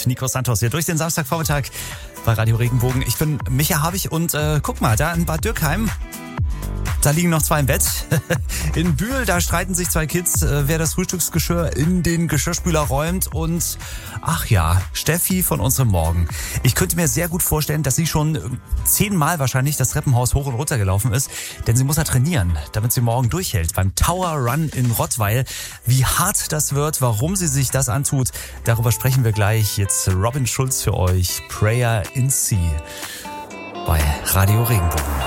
Nico Santos hier durch den Samstagvormittag bei Radio Regenbogen. Ich bin Micha Habich und guck mal, da in Bad Dürkheim, da liegen noch 2 im Bett. In Bühl, da streiten sich 2 Kids, wer das Frühstücksgeschirr in den Geschirrspüler räumt. Und ach ja, Steffi von unserem Morgen. Ich könnte mir sehr gut vorstellen, dass sie schon 10-mal wahrscheinlich das Treppenhaus hoch und runter gelaufen ist. Denn sie muss ja trainieren, damit sie morgen durchhält. Beim Tower Run in Rottweil. Wie hart das wird, warum sie sich das antut, darüber sprechen wir gleich. Jetzt Robin Schulz für euch. Prayer in Sea bei Radio Regenbogen.